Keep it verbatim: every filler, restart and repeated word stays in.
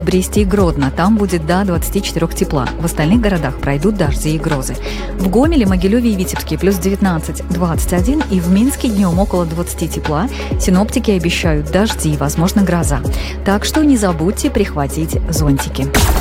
Бресте и Гродно, там будет до двадцати четырёх тепла. В остальных городах пройдут дожди и грозы. В Гомеле, Могилеве и Витебске плюс девятнадцать - двадцать один, и в Минске днем около двадцати тепла. Синоптики обещают дожди и, возможно, гроза. Так что не забудьте прихватить зонтики.